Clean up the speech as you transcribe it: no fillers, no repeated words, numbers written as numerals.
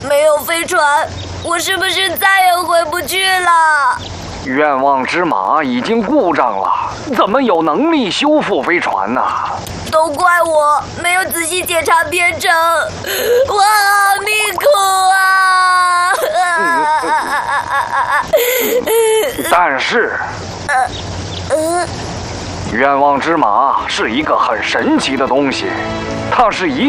没有飞船，我是不是再也回不去了？ 愿望之马已经故障了，怎么有能力修复飞船呢？ 都怪我没有仔细检查编程，我好命苦啊！ 但是，愿望之马是一个很神奇的东西，它是一